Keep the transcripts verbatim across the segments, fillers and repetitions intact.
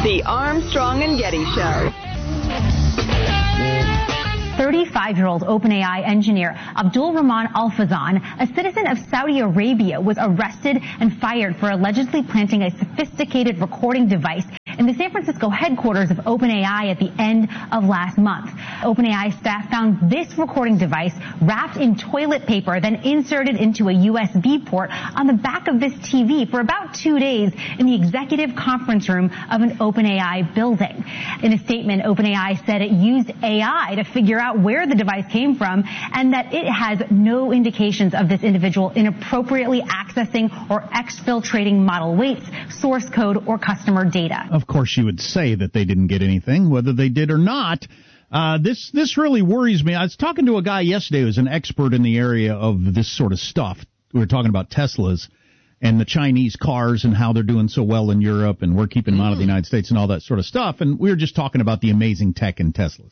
The Armstrong and Getty Show. thirty-five-year-old OpenAI engineer Abdul Rahman Al-Fazan, a citizen of Saudi Arabia, was arrested and fired for allegedly planting a sophisticated recording device in the San Francisco headquarters of OpenAI at the end of last month. OpenAI staff found this recording device wrapped in toilet paper, then inserted into a U S B port on the back of this T V for about two days in the executive conference room of an OpenAI building. In a statement, OpenAI said it used A I to figure out where the device came from and that it has no indications of this individual inappropriately accessing or exfiltrating model weights, source code, or customer data. Of course, you would say that they didn't get anything, whether they did or not. Uh, this this really worries me. I was talking to a guy yesterday who's an expert in the area of this sort of stuff. We were talking about Teslas and the Chinese cars and how they're doing so well in Europe, and we're keeping them out of the United States and all that sort of stuff. And we were just talking about the amazing tech in Teslas.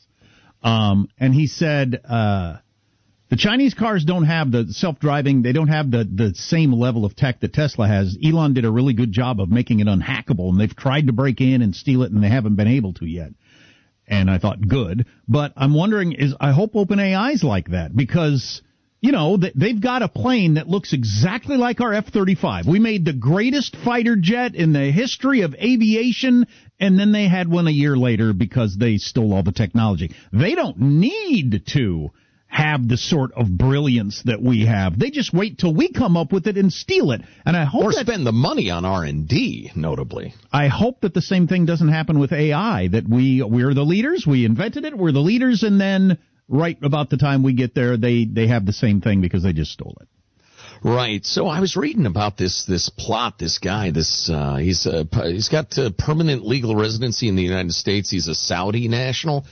Um, and he said, uh, the Chinese cars don't have the self-driving, they don't have the, the same level of tech that Tesla has. Elon did a really good job of making it unhackable, and they've tried to break in and steal it, and they haven't been able to yet. And I thought, good. But I'm wondering, is I hope OpenAI's like that, because, you know, they've got a plane that looks exactly like our F thirty-five. We made the greatest fighter jet in the history of aviation, and then they had one a year later because they stole all the technology. They don't need to have the sort of brilliance that we have. They just wait till we come up with it and steal it. And I hope or that, spend the money on R and D, notably. I hope that the same thing doesn't happen with A I, that we, we're the leaders, we invented it, we're the leaders, and then right about the time we get there, they, they have the same thing because they just stole it. Right. So I was reading about this this plot. This guy, this uh, he's uh, he's got uh, permanent legal residency in the United States. He's a Saudi national,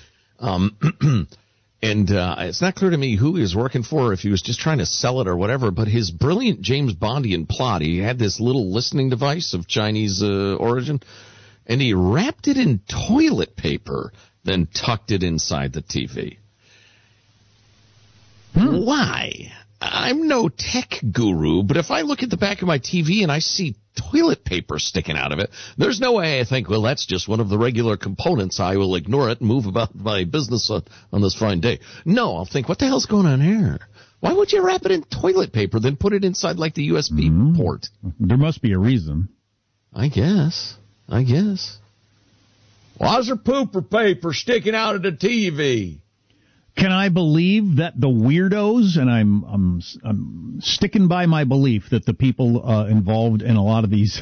um, and uh, it's not clear to me who he was working for, or if he was just trying to sell it or whatever. But his brilliant James Bondian plot, he had this little listening device of Chinese uh, origin, and he wrapped it in toilet paper, then tucked it inside the T V. Hmm. Why? I'm no tech guru, but if I look at the back of my T V and I see toilet paper sticking out of it, there's no way I think, well, that's just one of the regular components. I will ignore it and move about my business on, on this fine day. No, I'll think, what the hell's going on here? Why would you wrap it in toilet paper, then put it inside like the U S B mm-hmm. port? There must be a reason. I guess. I guess. Why is there pooper paper sticking out of the T V? Can I believe that the weirdos, and I'm I'm I'm sticking by my belief that the people uh, involved in a lot of these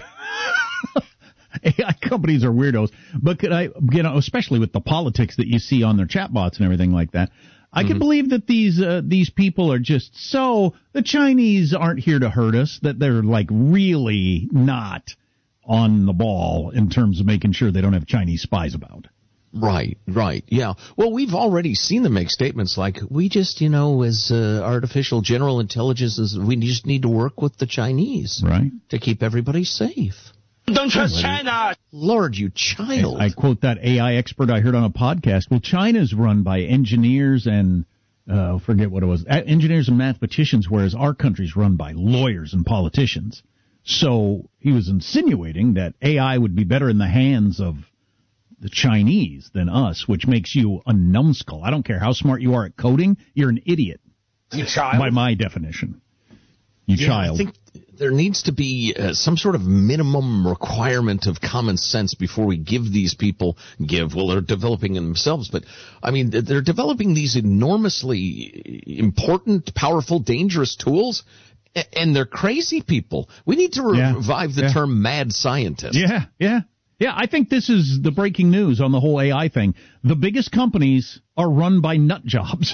A I companies are weirdos, but could I, you know, especially with the politics that you see on their chatbots and everything like that, I mm-hmm. can believe that these uh, these people are just so, the Chinese aren't here to hurt us, that they're like really not on the ball in terms of making sure they don't have Chinese spies about. Right, right, yeah. Well, we've already seen them make statements like, we just, you know, as uh, artificial general intelligence, we just need to work with the Chinese right. to keep everybody safe. Don't trust China! Lord, you child. I, I quote that A I expert I heard on a podcast. Well, China's run by engineers and, uh, forget what it was, engineers and mathematicians, whereas our country's run by lawyers and politicians. So he was insinuating that A I would be better in the hands of the Chinese than us, which makes you a numbskull. I don't care how smart you are at coding, you're an idiot. You child. By my definition. You yeah, child. I think there needs to be uh, some sort of minimum requirement of common sense before we give these people, give, well, they're developing themselves, but, I mean, they're developing these enormously important, powerful, dangerous tools, and they're crazy people. We need to re- yeah. revive the yeah. term mad scientist. Yeah, yeah. Yeah, I think this is the breaking news on the whole A I thing. The biggest companies are run by nut jobs.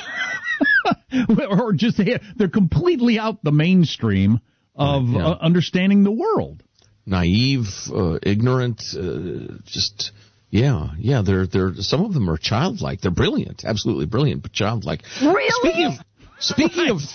Or just, they're completely out the mainstream of yeah. uh, understanding the world. Naive, uh, ignorant, uh, just, yeah, yeah, they're, they're, some of them are childlike. They're brilliant, absolutely brilliant, but childlike. Really? Speaking of, Speaking of,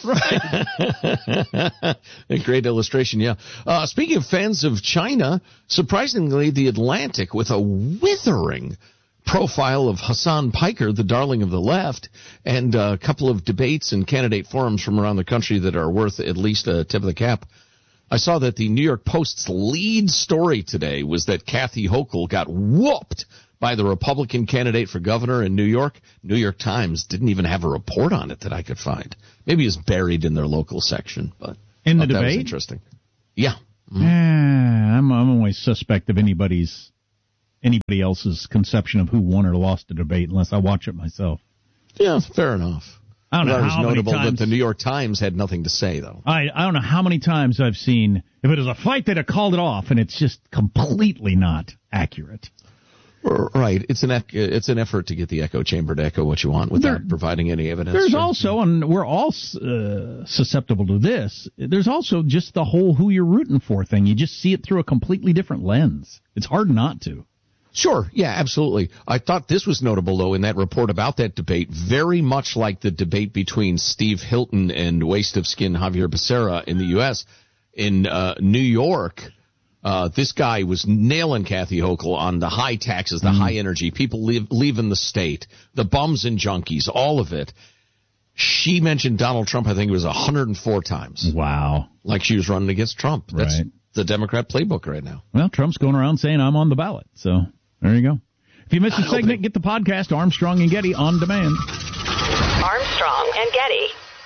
a great illustration, yeah. Uh, speaking of fans of China, surprisingly, The Atlantic, with a withering profile of Hassan Piker, the darling of the left, and a couple of debates and candidate forums from around the country that are worth at least a tip of the cap. I saw that the New York Post's lead story today was that Kathy Hochul got whooped by the Republican candidate for governor in New York. New York Times didn't even have a report on it that I could find. Maybe it's buried in their local section, but in the that debate. Was interesting. Yeah. Mm. Yeah, I'm, I'm always suspect of anybody's anybody else's conception of who won or lost a debate unless I watch it myself. Yeah, fair enough. I don't know that how was notable many times, that the New York Times had nothing to say, though. I I don't know how many times I've seen, if it was a fight, they'd have called it off, and it's just completely not accurate. Right. It's an it's an effort to get the echo chamber to echo what you want without there, providing any evidence. There's or, also, and we're all uh, susceptible to this, there's also just the whole who you're rooting for thing. You just see it through a completely different lens. It's hard not to. Sure. Yeah, absolutely. I thought this was notable, though, in that report about that debate, very much like the debate between Steve Hilton and Waste of Skin Javier Becerra in the U S In uh, New York, uh, this guy was nailing Kathy Hochul on the high taxes, the mm. high energy, people leave, leaving the state, the bums and junkies, all of it. She mentioned Donald Trump, I think it was one hundred four times. Wow. Like she was running against Trump. That's right. The Democrat playbook right now. Well, Trump's going around saying I'm on the ballot, so there you go. If you missed a segment, get the podcast Armstrong and Getty on demand. Armstrong and Getty.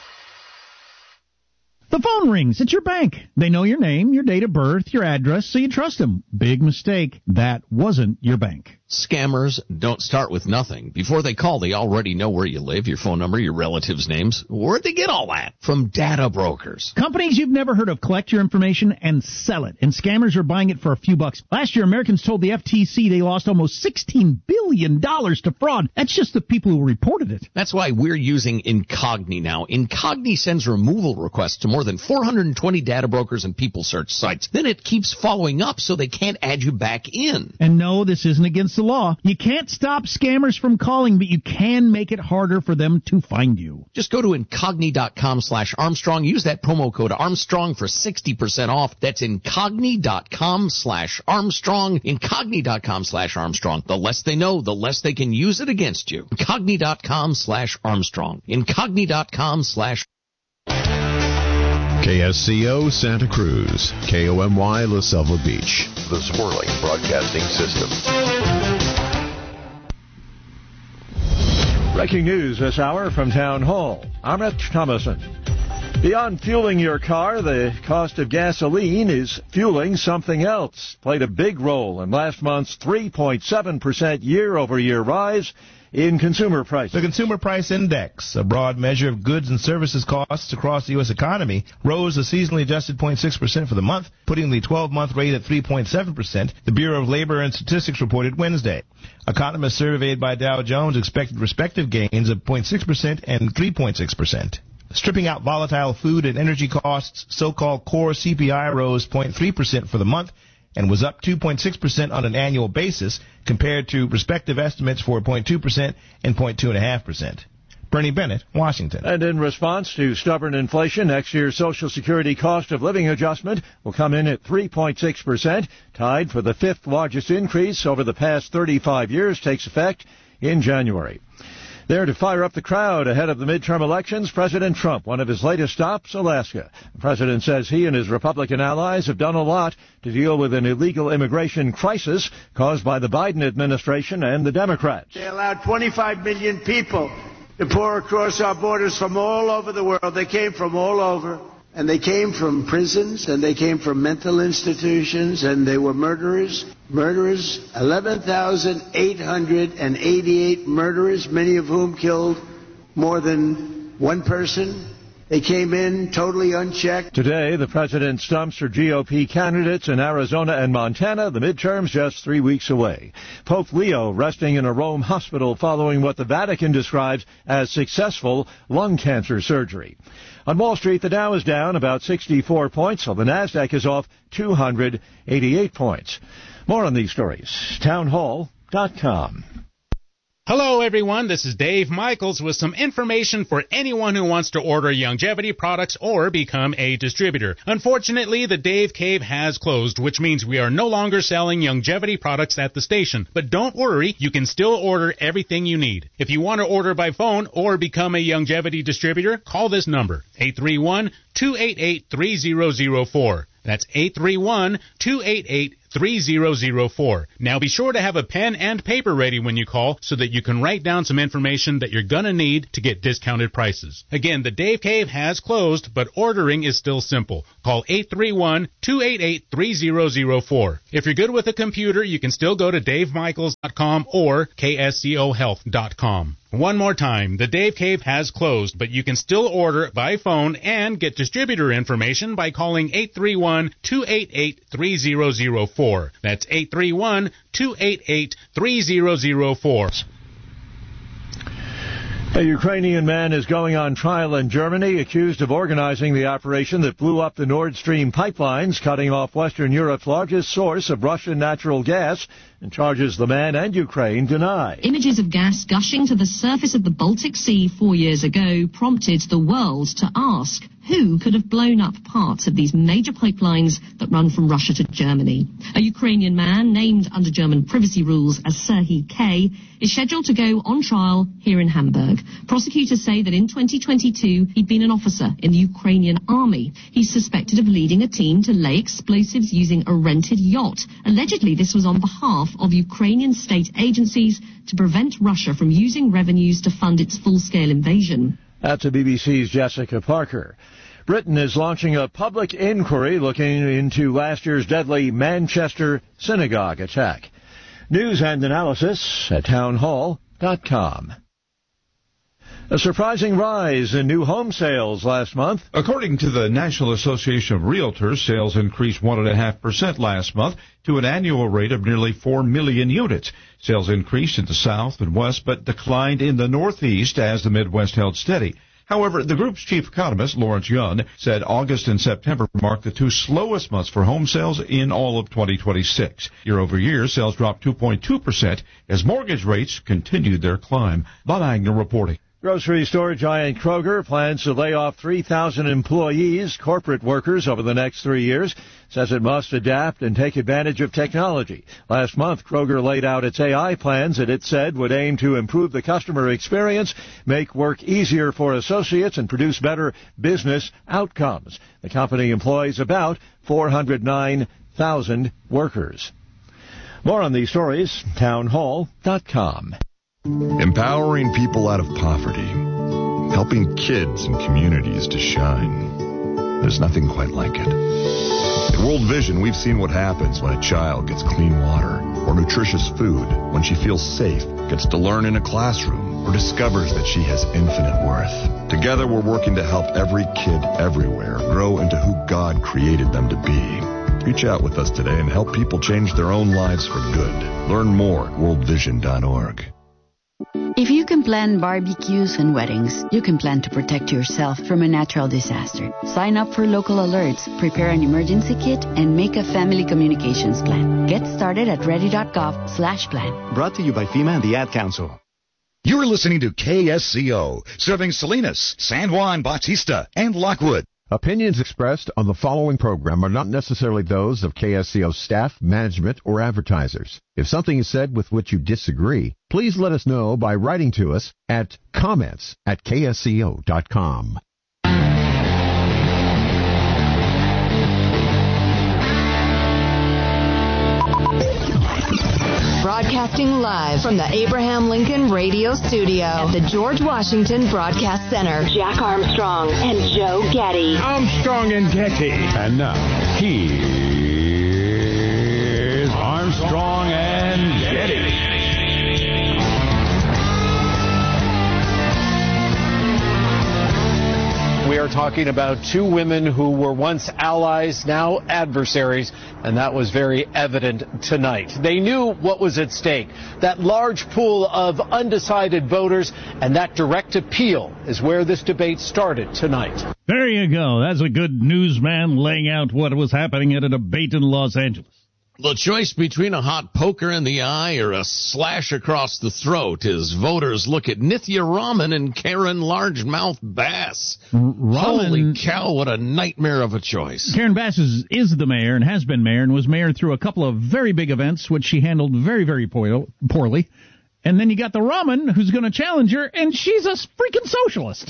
The phone rings. It's your bank. They know your name, your date of birth, your address, so you trust them. Big mistake. That wasn't your bank. Scammers don't start with nothing. Before they call, they already know where you live, your phone number, your relatives' names. Where'd they get all that? From data brokers. Companies you've never heard of collect your information and sell it, and scammers are buying it for a few bucks. Last year, Americans told the F T C they lost almost sixteen billion dollars to fraud. That's just the people who reported it. That's why we're using Incogni now. Incogni sends removal requests to more than four hundred twenty data brokers and people search sites. Then it keeps following up so they can't add you back in. And no, this isn't against the law. You can't stop scammers from calling, but you can make it harder for them to find you. Just go to Incogni.com slash Armstrong. Use that promo code Armstrong for sixty percent off. That's Incogni.com slash Armstrong. Incogni.com slash Armstrong. The less they know, the less they can use it against you. Incogni.com slash Armstrong. Incogni.com slash K S C O Santa Cruz, K O M Y La Selva Beach, the Swirling Broadcasting System. Breaking news this hour from Town Hall. I'm Rich Thomason. Beyond fueling your car, the cost of gasoline is fueling something else. Played a big role in last month's three point seven percent year-over-year rise in consumer prices. The Consumer Price Index, a broad measure of goods and services costs across the U S economy, rose a seasonally adjusted zero point six percent for the month, putting the twelve-month rate at three point seven percent, the Bureau of Labor and Statistics reported Wednesday. Economists surveyed by Dow Jones expected respective gains of zero point six percent and three point six percent. Stripping out volatile food and energy costs, so-called core C P I rose zero point three percent for the month and was up two point six percent on an annual basis compared to respective estimates for zero point two percent and zero point two five percent. Bernie Bennett, Washington. And in response to stubborn inflation, next year's Social Security cost of living adjustment will come in at three point six percent, tied for the fifth largest increase over the past thirty-five years, takes effect in January. There to fire up the crowd ahead of the midterm elections, President Trump, one of his latest stops, Alaska. The president says he and his Republican allies have done a lot to deal with an illegal immigration crisis caused by the Biden administration and the Democrats. They allowed twenty-five million people to pour across our borders from all over the world. They came from all over. And they came from prisons, and they came from mental institutions, and they were murderers. Murderers, eleven thousand eight hundred eighty-eight murderers, many of whom killed more than one person. They came in totally unchecked. Today, the president stumps for G O P candidates in Arizona and Montana, the midterms just three weeks away. Pope Leo resting in a Rome hospital following what the Vatican describes as successful lung cancer surgery. On Wall Street, the Dow is down about sixty-four points, while the NASDAQ is off two hundred eighty-eight points. More on these stories. town hall dot com. Hello, everyone. This is Dave Michaels with some information for anyone who wants to order Youngevity products or become a distributor. Unfortunately, the Dave Cave has closed, which means we are no longer selling Youngevity products at the station. But don't worry, you can still order everything you need. If you want to order by phone or become a Youngevity distributor, call this number, eight three one, two eight eight, three zero zero four. That's eight three one, two eight eight, three zero zero four. Now be sure to have a pen and paper ready when you call so that you can write down some information that you're going to need to get discounted prices. Again, the Dave Cave has closed, but ordering is still simple. Call eight three one, two eight eight, three zero zero four. If you're good with a computer, you can still go to dave michaels dot com or k s c o health dot com. One more time, the Dave Cave has closed, but you can still order by phone and get distributor information by calling eight three one, two eight eight, three zero zero four. That's eight three one, two eight eight, three zero zero four. A Ukrainian man is going on trial in Germany, accused of organizing the operation that blew up the Nord Stream pipelines, cutting off Western Europe's largest source of Russian natural gas, and charges the man and Ukraine deny. Images of gas gushing to the surface of the Baltic Sea four years ago prompted the world to ask who could have blown up parts of these major pipelines that run from Russia to Germany. A Ukrainian man, named under German privacy rules as Serhiy K., is scheduled to go on trial here in Hamburg. Prosecutors say that in twenty twenty-two, he'd been an officer in the Ukrainian army. He's suspected of leading a team to lay explosives using a rented yacht. Allegedly, this was on behalf of Ukrainian state agencies to prevent Russia from using revenues to fund its full-scale invasion. That's B B C's Jessica Parker. Britain is launching a public inquiry looking into last year's deadly Manchester synagogue attack. News and analysis at town hall dot com. A surprising rise in new home sales last month. According to the National Association of Realtors, sales increased one point five percent last month to an annual rate of nearly four million units. Sales increased in the South and West, but declined in the Northeast as the Midwest held steady. However, the group's chief economist, Lawrence Yun, said August and September marked the two slowest months for home sales in all of twenty twenty-six. Year over year, sales dropped two point two percent as mortgage rates continued their climb. Bob Agner reporting. Grocery store giant Kroger plans to lay off three thousand employees, corporate workers, over the next three years, says it must adapt and take advantage of technology. Last month, Kroger laid out its A I plans that it said would aim to improve the customer experience, make work easier for associates, and produce better business outcomes. The company employs about four hundred nine thousand workers. More on these stories, town hall dot com. Empowering people out of poverty, helping kids and communities to shine. There's nothing quite like it. At World Vision, we've seen what happens when a child gets clean water or nutritious food, when she feels safe, gets to learn in a classroom, or discovers that she has infinite worth. Together, we're working to help every kid everywhere grow into who God created them to be. Reach out with us today and help people change their own lives for good. Learn more at world vision dot org. If you can plan barbecues and weddings, you can plan to protect yourself from a natural disaster. Sign up for local alerts, prepare an emergency kit, and make a family communications plan. Get started at ready dot gov slash plan. Brought to you by FEMA and the Ad Council. You're listening to K S C O, serving Salinas, San Juan Bautista, and Lockwood. Opinions expressed on the following program are not necessarily those of K S C O staff, management, or advertisers. If something is said with which you disagree, please let us know by writing to us at comments at k s c o dot com. Broadcasting live from the Abraham Lincoln Radio Studio at the George Washington Broadcast Center. Jack Armstrong and Joe Getty. Armstrong and Getty. And now, here's Armstrong and Getty. We are talking about two women who were once allies, now adversaries, and that was very evident tonight. They knew what was at stake, that large pool of undecided voters, and that direct appeal is where this debate started tonight. There you go. That's a good newsman laying out what was happening at a debate in Los Angeles. The choice between a hot poker in the eye or a slash across the throat as voters look at Nithya Raman and Karen Largemouth Bass. Raman, Holy cow, what a nightmare of a choice. Karen Bass is, is the mayor and has been mayor and was mayor through a couple of very big events, which she handled very, very poorly. And then you got the Raman who's going to challenge her, and she's a freaking socialist.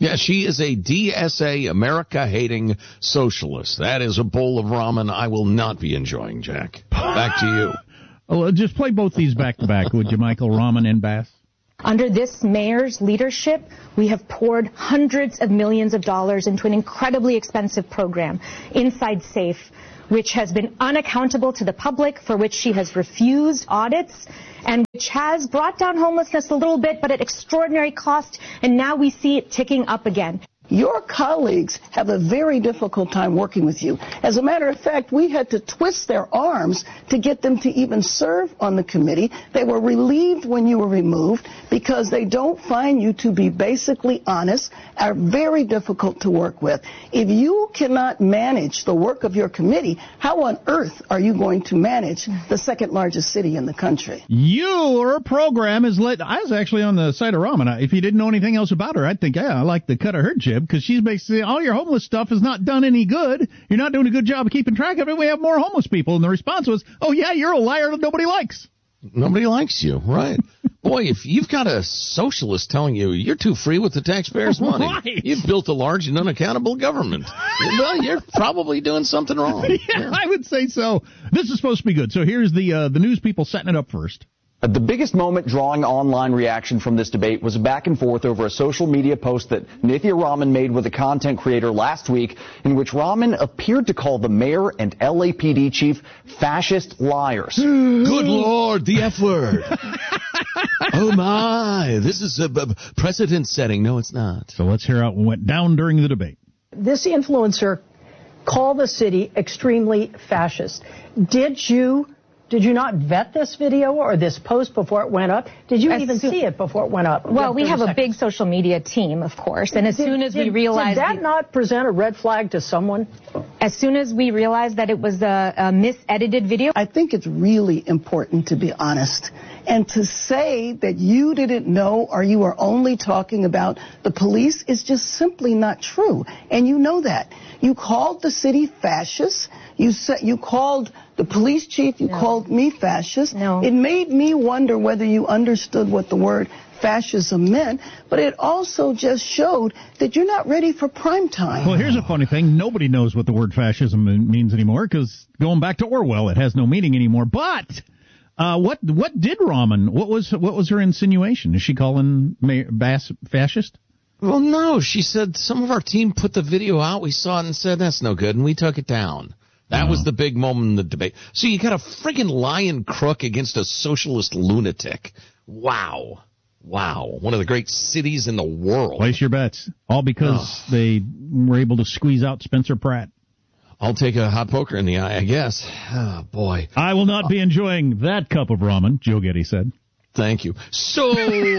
Yeah, she is a D S A, America-hating socialist. That is a bowl of ramen I will not be enjoying, Jack. Back to you. Oh, just play both these back to back, would you, Michael? Ramen and Bass. Under this mayor's leadership, we have poured hundreds of millions of dollars into an incredibly expensive program, Inside Safe, which has been unaccountable to the public, for which she has refused audits, and which has brought down homelessness a little bit, but at extraordinary cost, and now we see it ticking up again. Your colleagues have a very difficult time working with you. As a matter of fact, we had to twist their arms to get them to even serve on the committee. They were relieved when you were removed because they don't find you to be basically honest, are very difficult to work with. If you cannot manage the work of your committee, how on earth are you going to manage the second largest city in the country? Your program is lit. I was actually on the side of Ramen. If you didn't know anything else about her, I'd think, yeah, I like the cut of her jib, because she's basically, all your homeless stuff is not done any good. You're not doing a good job of keeping track of it. We have more homeless people. And the response was, oh, yeah, you're a liar that nobody likes. Nobody likes you, right? Boy, if you've got a socialist telling you you're too free with the taxpayers' money, right. You've built a large and unaccountable government. Well, you're probably doing something wrong. Yeah, yeah, I would say so. This is supposed to be good. So here's the uh, the news people setting it up first. The biggest moment drawing online reaction from this debate was a back and forth over a social media post that Nithya Raman made with a content creator last week, in which Raman appeared to call the mayor and L A P D chief fascist liars. Good Lord, the F word. Oh, my. This is a b- precedent setting. No, it's not. So let's hear how it went down during the debate. This influencer called the city extremely fascist. Did you... Did you not vet this video or this post before it went up? Did you as even soon, see it before it went up? Well, we have seconds. a big social media team, of course, and as did, soon as did, we realized... Did that we, not present a red flag to someone? As soon as we realized that it was a, a misedited video... I think it's really important to be honest. And to say that you didn't know or you were only talking about the police is just simply not true. And you know that. You called the city fascist. You said you called the police chief. You no. called me fascist. No. It made me wonder whether you understood what the word fascism meant, but it also just showed that you're not ready for prime time. Well, here's a funny thing. Nobody knows what the word fascism means anymore, because going back to Orwell, it has no meaning anymore. But uh, what what did Raman, what was what was her insinuation? Is she calling Mayor Bass fascist? Well, no. She said some of our team put the video out. We saw it and said, that's no good, and we took it down. That was the big moment in the debate. So you got a friggin' lying crook against a socialist lunatic. Wow. Wow. One of the great cities in the world. Place your bets. All because oh. they were able to squeeze out Spencer Pratt. I'll take a hot poker in the eye, I guess. Oh, boy. I will not be enjoying that cup of ramen, Joe Getty said. Thank you. So...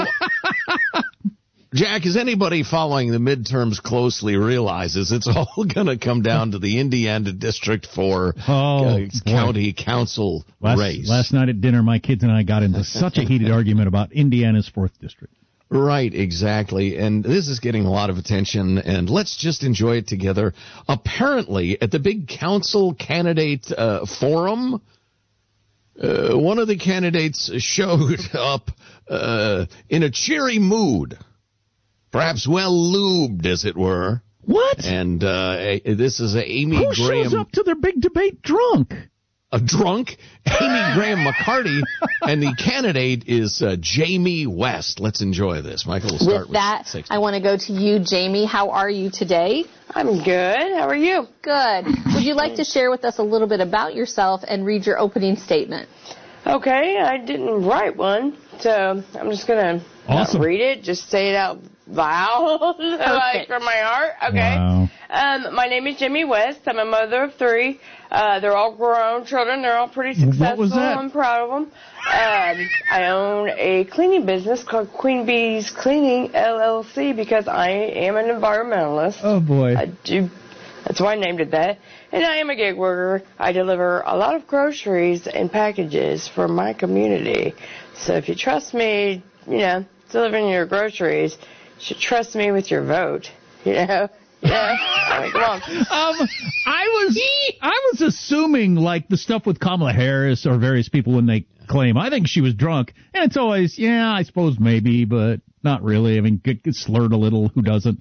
Jack, as anybody following the midterms closely realizes, it's all going to come down to the Indiana District four oh, uh, county council last, race. Last night at dinner, my kids and I got into such a heated argument about Indiana's fourth district. Right, exactly. And this is getting a lot of attention, and let's just enjoy it together. Apparently, at the big council candidate uh, forum, uh, one of the candidates showed up uh, in a cheery mood. Perhaps well-lubed, as it were. What? And uh, this is Amy Who Graham. Who shows up to their big debate drunk? A drunk? Amy Graham McCarty. And the candidate is uh, Jamie West. Let's enjoy this. Michael, we'll start with, with that, sixty. I want to go to you, Jamie. How are you today? I'm good. How are you? Good. Would you like to share with us a little bit about yourself and read your opening statement? Okay. I didn't write one, so I'm just going to awesome. read it. Just say it out loud, like from my heart. Okay. Wow. Um, my name is Jamie West. I'm a mother of three. Uh, they're all grown children. They're all pretty successful. What was that? I'm proud of them. Um, I own a cleaning business called Queen Bee's Cleaning L L C because I am an environmentalist. Oh, boy. I do. That's why I named it that. And I am a gig worker. I deliver a lot of groceries and packages for my community. So if you trust me, you know, delivering your groceries, you should trust me with your vote, you know? Yeah. I mean, come on. Um, I was I was assuming like the stuff with Kamala Harris or various people when they claim I think she was drunk, and it's always yeah I suppose maybe, but not really. I mean, get, get slurred a little. Who doesn't?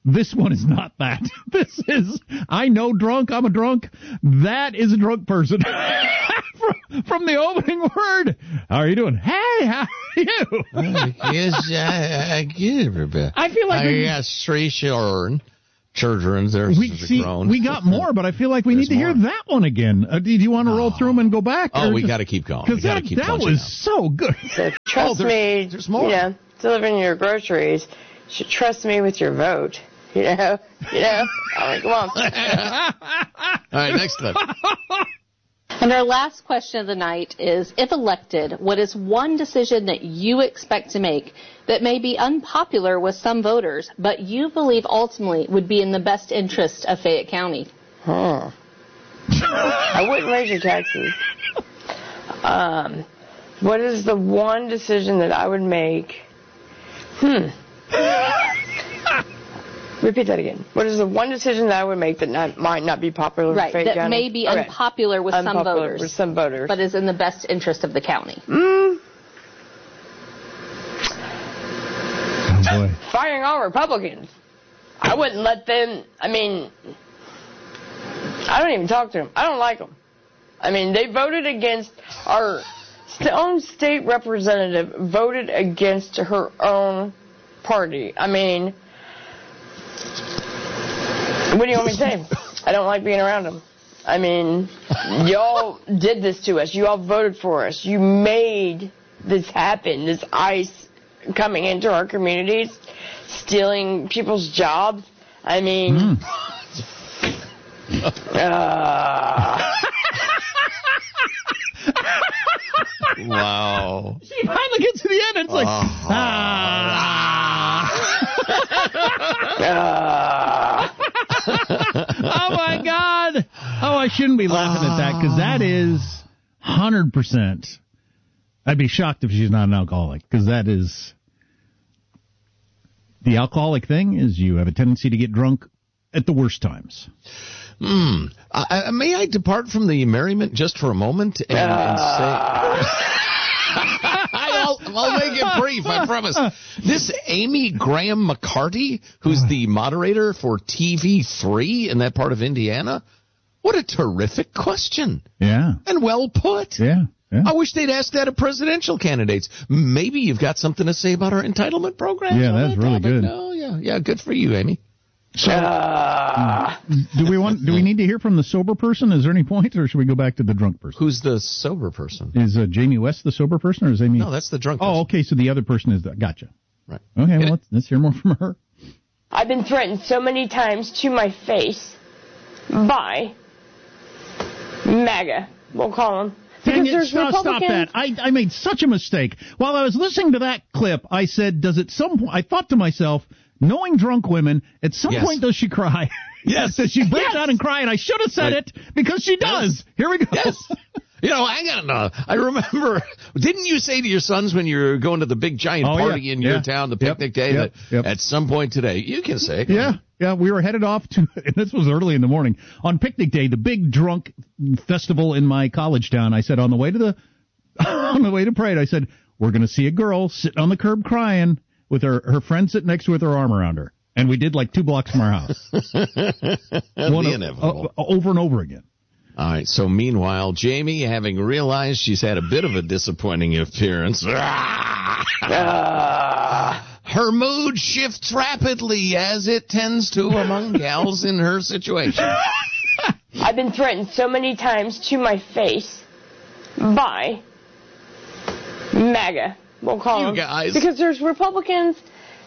This one is not that. This is, I know drunk, I'm a drunk. That is a drunk person. from, from the opening word. How are you doing? Hey, how are you? uh, yes, I, I get it a bit. I feel like I we, got three children. Children, there's we, see, grown. we got more, but I feel like we There's need to more. hear that one again. Uh, do you want to roll through them and go back? Oh, we just- got to keep going. We Because got to that, keep that punching was out. so good. So trust Oh, there's- me, there's more. you know, delivering your groceries. You should trust me with your vote. You know, you know. I mean, come on. All right, next clip. And our last question of the night is, if elected, what is one decision that you expect to make that may be unpopular with some voters, but you believe ultimately would be in the best interest of Fayette County? Huh. I wouldn't raise your taxes. Um, what is the one decision that I would make? Hmm. Repeat that again. What is the one decision that I would make that not, might not be popular with Right, Fayette that County? may be Okay. unpopular with some Unpopular voters. with some voters. But is in the best interest of the county. Mm, Oh, boy. firing all Republicans. I wouldn't let them, I mean, I don't even talk to them. I don't like them. I mean, they voted against our st- own state representative, voted against her own party. I mean, what do you want me to say? I don't like being around them. I mean, y'all did this to us. You all voted for us. You made this happen, this ICE coming into our communities, stealing people's jobs. I mean, Mm. uh, Wow. She finally gets to the end, and it's like, Uh-huh. ah. uh, Oh, my God. Oh, I shouldn't be laughing at that, because that is one hundred percent. I'd be shocked if she's not an alcoholic, because that is... The alcoholic thing is you have a tendency to get drunk at the worst times. Hmm. I, I, may I depart from the merriment just for a moment and, and say... I'll, I'll make it brief, I promise. This Amy Graham McCarty, who's the moderator for T V three in that part of Indiana, what a terrific question. Yeah. And well put. Yeah. yeah. I wish they'd ask that of presidential candidates. Maybe you've got something to say about our entitlement program. Yeah, that's really good. No, yeah, yeah, good for you, Amy. So, do we want? Do we need to hear from the sober person? Is there any point, or should we go back to the drunk person? Who's the sober person? Is uh, Jamie West the sober person, or is Amy? No, that's the drunk person. Oh, okay. So the other person is the. Gotcha. Right. Okay. Well, let's, let's hear more from her. I've been threatened so many times to my face by MAGA, we'll call them. Dang Because it, there's stop, stop Republicans. that. I, I made such a mistake. While I was listening to that clip, I said, does at some point, I thought to myself, knowing drunk women, at some Yes. point does she cry? Yes. Does she break Yes. down and cry? And I should have said Right. it, because she does. Here we go. Yes. You know, hang on. Uh, I remember, didn't you say to your sons when you were going to the big giant Oh, party yeah, in your yeah. town, the Yep, picnic day, yep, that yep. at some point today, you can say. Yeah, yeah, we were headed off to, and this was early in the morning, on picnic day, the big drunk festival in my college town. I said, on the way to the, on the way to parade, I said, we're going to see a girl sitting on the curb crying with her, her friend sitting next to her with her arm around her. And we did like two blocks from our house. the One o- inevitable. o- over and over again. All right. So meanwhile, Jamie, having realized she's had a bit of a disappointing appearance, her mood shifts rapidly, as it tends to among gals in her situation. I've been threatened so many times to my face by MAGA, we'll call You them. guys. Because there's Republicans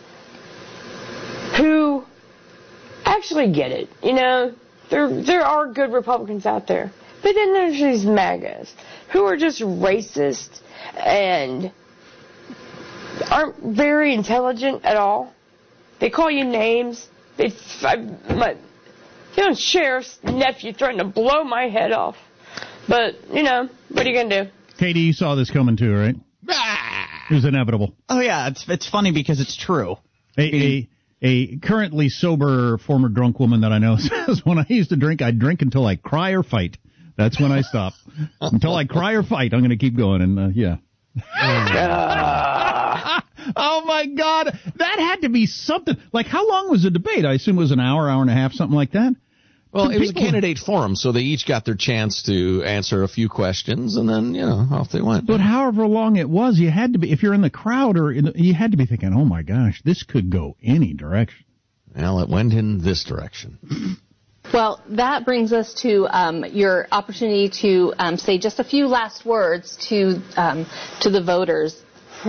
who actually get it. You know, there there are good Republicans out there. But then there's these MAGAs who are just racist and aren't very intelligent at all. They call you names. They, I, my, you know, sheriff's nephew threatened to blow my head off. But, you know, what are you going to do? Katie, you saw this coming too, right? It was inevitable. Oh, yeah, it's it's funny because it's true. A, a, a currently sober former drunk woman that I know says, when I used to drink, I'd drink until I cry or fight. That's when I stop. Until I cry or fight, I'm going to keep going. And, uh, yeah. Oh, my God. That had to be something. Like, how long was the debate? I assume it was an hour, hour and a half, something like that? Well, So it was a people- candidate forum, so they each got their chance to answer a few questions, and then, you know, off they went. But however long it was, you had to be, if you're in the crowd, or in the, you had to be thinking, oh, my gosh, this could go any direction. Well, it went in this direction. Well, that brings us to um, your opportunity to um, say just a few last words to um, to the voters.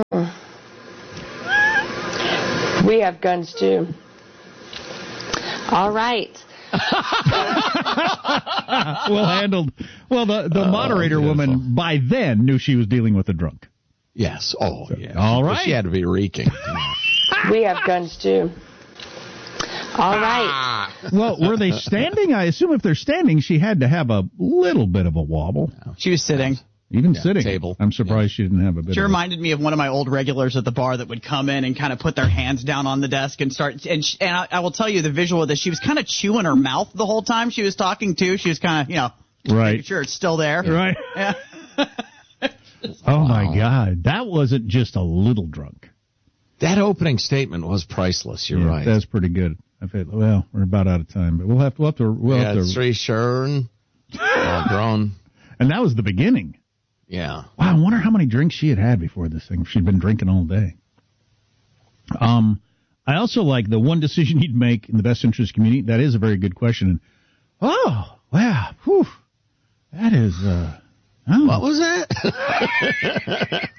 We have guns too. All right. Well handled. Well, the, the Oh, moderator beautiful. woman by then knew she was dealing with a drunk. Yes. Oh, yeah. All right. She had to be reeking. We have guns too. All right. Well, were they standing? I assume if they're standing, she had to have a little bit of a wobble. She was sitting. Even Yeah, sitting. table. I'm surprised she didn't have a bit She of reminded me of one of my old regulars at the bar that would come in and kind of put their hands down on the desk and start. And, she, and I, I will tell you the visual of this. She was kind of chewing her mouth the whole time she was talking too. She was kind of, you know, Right. making sure it's still there. Right. Yeah. Oh, my God. That wasn't just a little drunk. That opening statement was priceless. You're Yeah, right. That's pretty good. I feel, well, we're about out of time, but we'll have to, we'll have to, we'll yeah, have to. Sri Sharon, all grown. And that was the beginning. Yeah. Wow, I wonder how many drinks she had had before this thing. She'd been drinking all day. Um, I also like the one decision you'd make in the best interest of the community. That is a very good question. And, oh, wow, whew, that is. Uh, oh. What was that?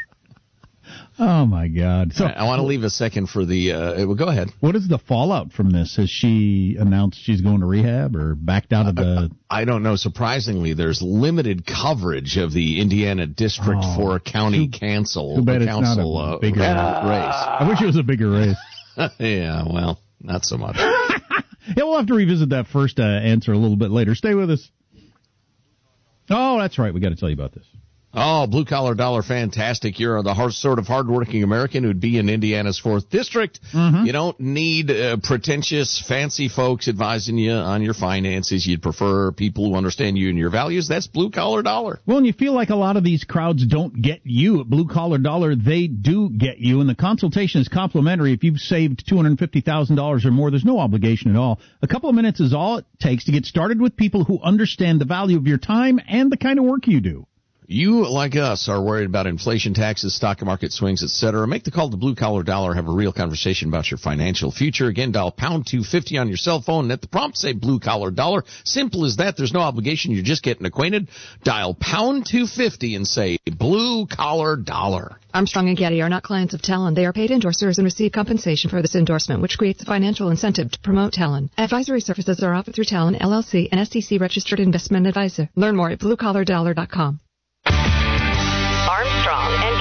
Oh my God! So I, I want to leave a second for the. Uh, well, go ahead. What is the fallout from this? Has she announced she's going to rehab or backed out of the? I don't know. Surprisingly, there's limited coverage of the Indiana District Oh, four County too- Council. Too bad it's council, not a uh, bigger race. I wish it was a bigger race. Yeah, well, not so much. Yeah, we'll have to revisit that first uh, answer a little bit later. Stay with us. Oh, that's right. We got to tell you about this. Oh, blue collar dollar, fantastic. You're the hard, sort of hardworking American who'd be in Indiana's fourth district. Mm-hmm. You don't need uh, pretentious, fancy folks advising you on your finances. You'd prefer people who understand you and your values. That's blue collar dollar. Well, and you feel like a lot of these crowds don't get you at Blue Collar Dollar. They do get you, and the consultation is complimentary. If you've saved two hundred fifty thousand dollars or more, there's no obligation at all. A couple of minutes is all it takes to get started with people who understand the value of your time and the kind of work you do. You, like us, are worried about inflation, taxes, stock market swings, et cetera. Make the call to Blue Collar Dollar. Have a real conversation about your financial future. Again, dial pound two fifty on your cell phone and at the prompt say Blue Collar Dollar. Simple as that. There's no obligation. You're just getting acquainted. Dial pound two fifty and say Blue Collar Dollar. Armstrong and Getty are not clients of Talon. They are paid endorsers and receive compensation for this endorsement, which creates a financial incentive to promote Talon. Advisory services are offered through Talon, L L C, an S E C-registered investment advisor. Learn more at blue collar dollar dot com. Armstrong and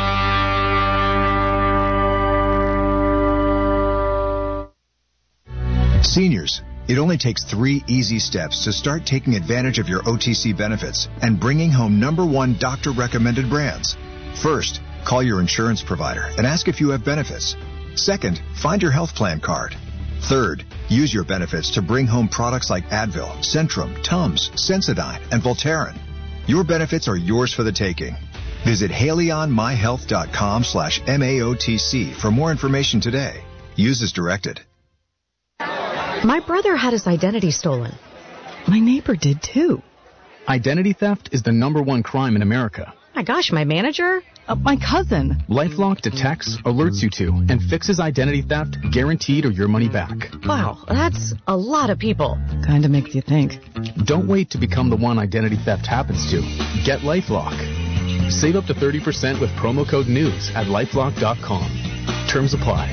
Getty. Seniors, it only takes three easy steps to start taking advantage of your O T C benefits and bringing home number one doctor-recommended brands. First, call your insurance provider and ask if you have benefits. Second, find your health plan card. Third, use your benefits to bring home products like Advil, Centrum, Tums, Sensodyne, and Voltaren. Your benefits are yours for the taking. Visit haleyonmyhealth.com slash MAOTC for more information today. Use as directed. My brother had his identity stolen. My neighbor did too. Identity theft is the number one crime in America. My gosh, my manager? Uh, my cousin. LifeLock detects, alerts you to, and fixes identity theft guaranteed or your money back. Wow, that's a lot of people. Kinda makes you think. Don't wait to become the one identity theft happens to. Get LifeLock. Save up to thirty percent with promo code NEWS at lifelock dot com. Terms apply.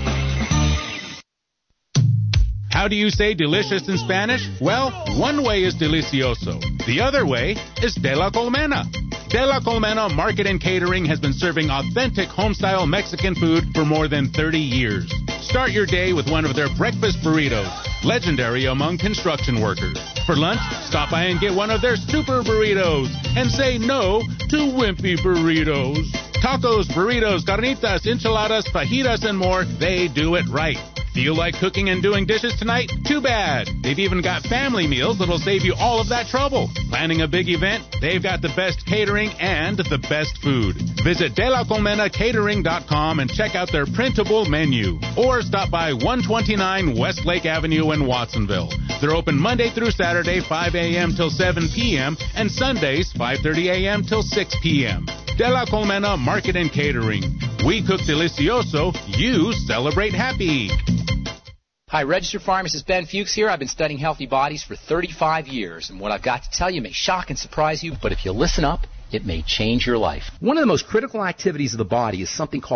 How do you say delicious in Spanish? Well, one way is delicioso. The other way is de la colmena. De la Colmena Market and Catering has been serving authentic home-style Mexican food for more than thirty years. Start your day with one of their breakfast burritos, legendary among construction workers. For lunch, stop by and get one of their super burritos and say no to wimpy burritos. Tacos, burritos, carnitas, enchiladas, fajitas, and more, they do it right. Feel like cooking and doing dishes tonight? Too bad. They've even got family meals that'll save you all of that trouble. Planning a big event? They've got the best catering and the best food. Visit de la colmena catering dot com and check out their printable menu. Or stop by one twenty-nine Westlake Avenue in Watsonville. They're open Monday through Saturday, five a.m. till seven p.m. and Sundays, five thirty a.m. till six p.m. De la Colmena Market and Catering. We cook delicioso, you celebrate happy. Hi, registered pharmacist Ben Fuchs here. I've been studying healthy bodies for thirty-five years, and what I've got to tell you may shock and surprise you, but if you listen up, it may change your life. One of the most critical activities of the body is something called